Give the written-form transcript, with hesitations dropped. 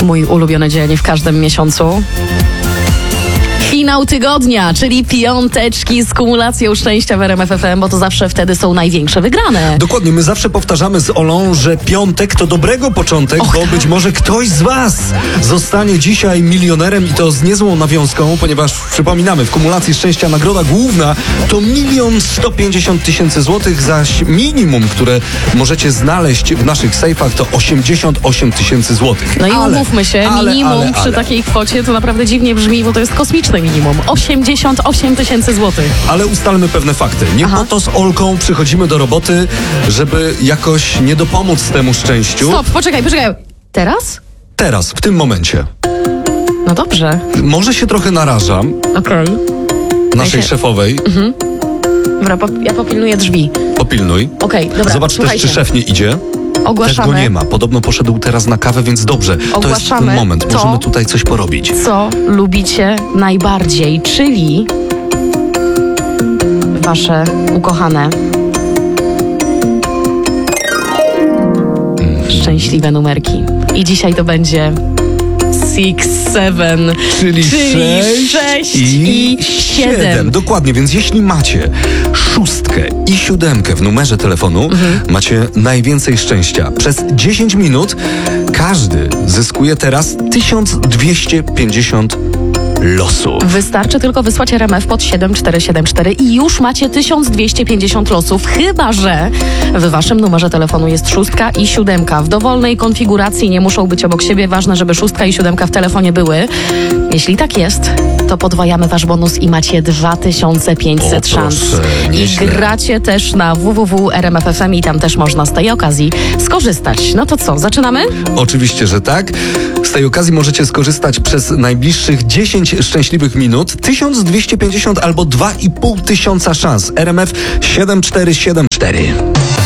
Mój ulubiony dzień w każdym miesiącu. Finał tygodnia, czyli piąteczki z kumulacją szczęścia w RMF FM, bo to zawsze wtedy są największe wygrane. Dokładnie, my zawsze powtarzamy z Olą, że piątek to dobrego początek, bo być może ktoś z was zostanie dzisiaj milionerem i to z niezłą nawiązką, ponieważ przypominamy, w kumulacji szczęścia nagroda główna to 1 150 000 złotych, zaś minimum, które możecie znaleźć w naszych sejfach to 88 000 złotych. No i umówmy się, minimum przy takiej kwocie to naprawdę dziwnie brzmi, bo to jest kosmiczne minimum. 88 000 złotych. Ale ustalmy pewne fakty. Nie po to z Olką przychodzimy do roboty, żeby jakoś nie dopomóc temu szczęściu. Stop, poczekaj. Teraz? Teraz, w tym momencie. No dobrze. Może się trochę narażam. Okej. Naszej szefowej. Dobra, ja popilnuję drzwi. Popilnuj. Okej, dobra, Zobacz też, słuchajcie. czy szef nie idzie. Ogłaszamy. Też go nie ma. Podobno poszedł teraz na kawę, więc dobrze. To jest ten moment. to, Możemy tutaj coś porobić. Co lubicie najbardziej, czyli wasze ukochane szczęśliwe numerki. I dzisiaj to będzie 6-7, Czyli 6 i 7. Dokładnie, więc jeśli macie 6 i 7 w numerze telefonu, macie najwięcej szczęścia. Przez 10 minut każdy zyskuje teraz 1250 losów. Wystarczy tylko wysłać RMF pod 7474 i już macie 1250 losów, chyba że w waszym numerze telefonu jest 6 i 7. W dowolnej konfiguracji nie muszą być obok siebie, ważne, żeby 6 i 7 w telefonie były. Jeśli tak jest, to podwajamy wasz bonus i macie 2500 szans. I gracie też na www.rmf.fm i tam też można z tej okazji skorzystać. No to co, zaczynamy? Oczywiście, że tak. Z tej okazji możecie skorzystać przez najbliższych 10 szczęśliwych minut. 1250 albo 2500 szans. RMF 7474.